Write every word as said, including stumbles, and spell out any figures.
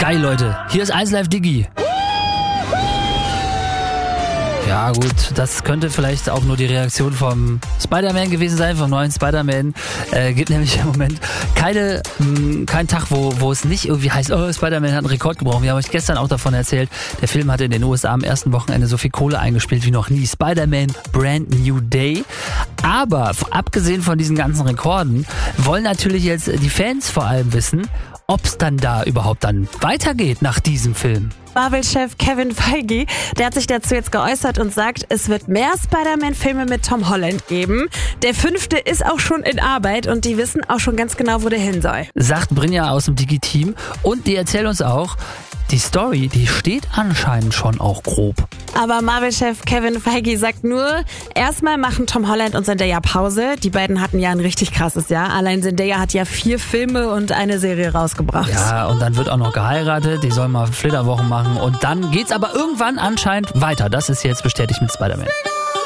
Geil, Leute. Hier ist eins Live Digi. Ja gut, das könnte vielleicht auch nur die Reaktion vom Spider-Man gewesen sein, vom neuen Spider-Man. Äh, gibt nämlich im Moment keine, mh, keinen Tag, wo, wo es nicht irgendwie heißt, oh, Spider-Man hat einen Rekord gebrochen. Wir haben euch gestern auch davon erzählt, der Film hatte in den U S A am ersten Wochenende so viel Kohle eingespielt wie noch nie. Spider-Man Brand New Day. Aber abgesehen von diesen ganzen Rekorden wollen natürlich jetzt die Fans vor allem wissen, ob es dann da überhaupt dann weitergeht nach diesem Film. Marvel-Chef Kevin Feige, der hat sich dazu jetzt geäußert und sagt, es wird mehr Spider-Man-Filme mit Tom Holland geben. Der fünfte ist auch schon in Arbeit und die wissen auch schon ganz genau, wo der hin soll. Sagt Brynja aus dem Digi-Team und die erzählt uns auch, die Story, die steht anscheinend schon auch grob. Aber Marvel-Chef Kevin Feige sagt nur, erstmal machen Tom Holland und Zendaya Pause. Die beiden hatten ja ein richtig krasses Jahr. Allein Zendaya hat ja vier Filme und eine Serie rausgebracht. Ja, und dann wird auch noch geheiratet. Die sollen mal Flitterwochen machen. Und dann geht's aber irgendwann anscheinend weiter. Das ist jetzt bestätigt mit Spider-Man.